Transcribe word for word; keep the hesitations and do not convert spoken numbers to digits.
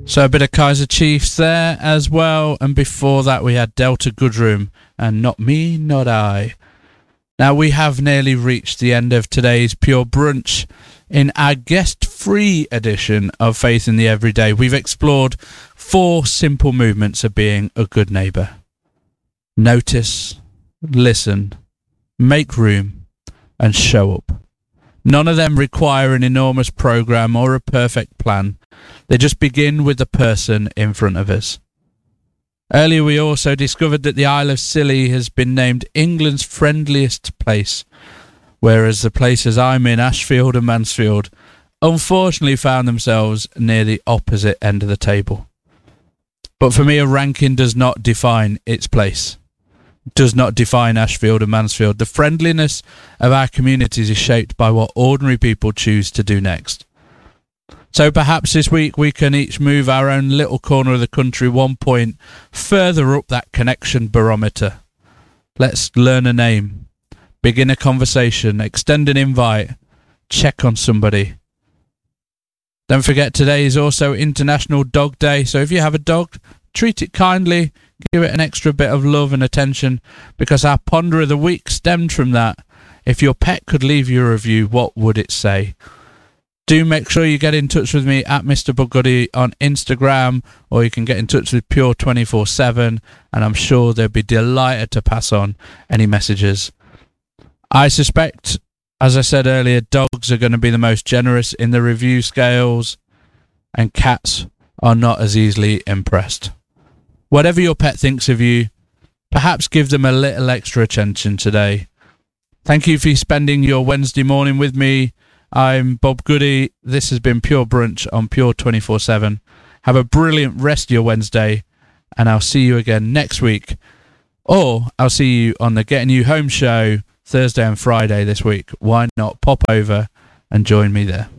So a bit of Kaiser Chiefs there as well, and before that we had Delta Goodroom and Not Me, Not I. Now we have nearly reached the end of today's Pure Brunch. In our guest-free edition of Faith in the Everyday, we've explored four simple movements of being a good neighbour. Notice, listen, make room, and show up. None of them require an enormous program or a perfect plan. They just begin with the person in front of us. Earlier we also discovered that the Isle of Scilly has been named England's friendliest place, whereas the places I'm in, Ashfield and Mansfield, unfortunately found themselves near the opposite end of the table. But for me, a ranking does not define its place. Does not define Ashfield and Mansfield. The friendliness of our communities is shaped by what ordinary people choose to do next. So perhaps this week we can each move our own little corner of the country one point further up that connection barometer. Let's learn a name, begin a conversation, extend an invite, check on somebody. Don't forget today is also International Dog Day, so if you have a dog, treat it kindly, give it an extra bit of love and attention, because our ponder of the week stemmed from that. If your pet could leave you a review, what would it say? Do make sure you get in touch with me at Mister Buggoody on Instagram, or you can get in touch with Pure twenty-four seven, and I'm sure they'll be delighted to pass on any messages. I suspect, as I said earlier, dogs are going to be the most generous in the review scales, and cats are not as easily impressed. Whatever your pet thinks of you, perhaps give them a little extra attention today. Thank you for spending your Wednesday morning with me. I'm Bob Goody. This has been Pure Brunch on Pure twenty-four seven. Have a brilliant rest of your Wednesday, and I'll see you again next week. Or I'll see you on the Getting You Home show Thursday and Friday this week. Why not pop over and join me there?